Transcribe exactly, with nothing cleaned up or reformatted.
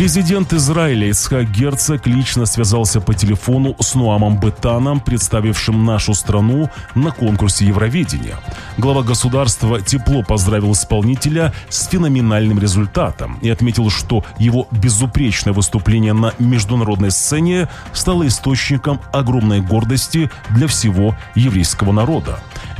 Президент Израиля Ицхак Герцог лично связался по телефону с Ноамом Бетаном, представившим нашу страну на конкурсе Евровидения. Глава государства тепло поздравил исполнителя с феноменальным результатом и отметил, что его безупречное выступление на международной сцене стало источником огромной гордости для всего еврейского народа.